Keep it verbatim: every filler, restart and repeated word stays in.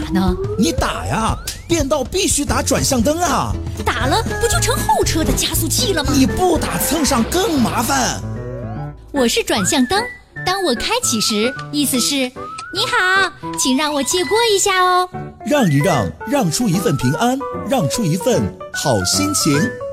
呢？ 你打呀，变道必须打转向灯啊！ 打了不就成后车的加速器了吗？ 你不打蹭上更麻烦。 我是转向灯，当我开启时，意思是你好，请让我借过一下哦。 让一让，让出一份平安，让出一份好心情。